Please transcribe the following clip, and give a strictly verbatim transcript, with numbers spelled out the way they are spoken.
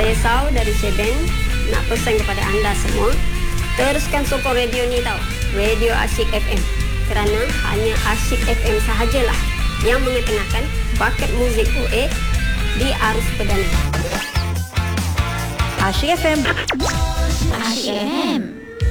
Esau dari Seben nak pesan kepada anda semua, teruskan sokong radio ni tau, Radio Asyik F M, kerana hanya Asyik F M sahajalah yang mengetengahkan bakat muzik O A di arus perdana. Asyik F M. Asyik F M.